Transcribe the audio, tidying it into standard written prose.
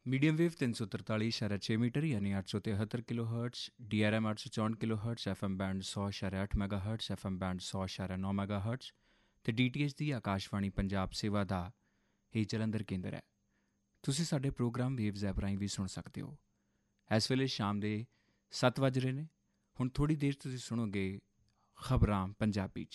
Medium wave 343.6 metre ਯਾਨੀ 873 kilo hertz, DRM 864 kilo hertz, FM band 100.8 mega hertz, FM band 100.9 mega hertz ਅਤੇ DTH ਦੀ ਆਕਾਸ਼ਵਾਣੀ ਪੰਜਾਬ ਸੇਵਾ ਦਾ ਇਹ ਜਲੰਧਰ ਕੇਂਦਰ ਹੈ। ਤੁਸੀਂ ਸਾਡੇ ਪ੍ਰੋਗਰਾਮ ਵੇਵਜ਼ ਐਪ ਰਾਹੀਂ ਵੀ ਸੁਣ ਸਕਦੇ ਹੋ। ਇਸ ਵੇਲੇ ਸ਼ਾਮ ਦੇ 7 ਵੱਜ ਰਹੇ ਨੇ। ਹੁਣ ਥੋੜ੍ਹੀ ਦੇਰ ਤੁਸੀਂ ਸੁਣੋਗੇ ਖਬਰਾਂ ਪੰਜਾਬੀ 'ਚ।